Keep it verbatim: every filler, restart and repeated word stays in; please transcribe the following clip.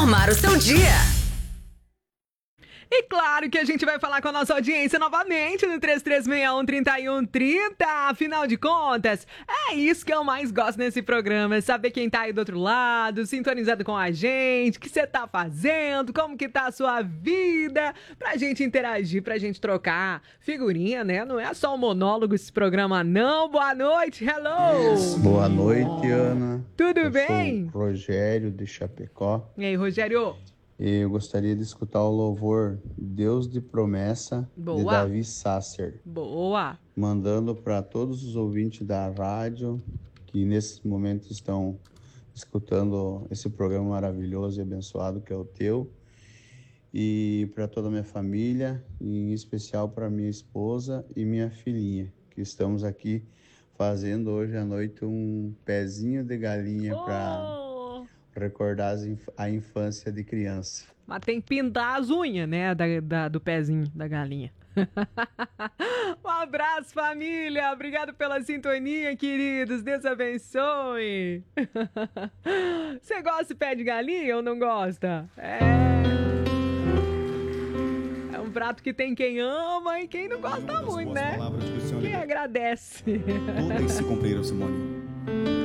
transformar o seu dia. E claro que a gente vai falar com a nossa audiência novamente no três três seis um, três um três zero. Afinal de contas, é isso que eu mais gosto nesse programa, saber quem tá aí do outro lado, sintonizado com a gente, o que você tá fazendo, como que tá a sua vida, pra gente interagir, pra gente trocar figurinha, né? Não é só um monólogo esse programa, não. Boa noite, hello! Boa noite, Ana. Tudo eu bem? Sou o Rogério de Chapecó. E aí, Rogério? E eu gostaria de escutar o louvor Deus de Promessa, Boa. de Davi Sasser. Boa! Mandando para todos os ouvintes da rádio que nesse momento estão escutando esse programa maravilhoso e abençoado que é o teu. E para toda a minha família, e em especial para minha esposa e minha filhinha, que estamos aqui fazendo hoje à noite um pezinho de galinha Oh! para recordar as inf- a infância de criança. Mas tem que pintar as unhas, né? Da, da- do pezinho da galinha. Um abraço, família. Obrigado pela sintonia, queridos. Deus abençoe. Você gosta de pé de galinha ou não gosta? É. É um prato que tem quem ama e quem não gosta muito, né? Quem agradece. Tudo tem que se cumprir, Simone.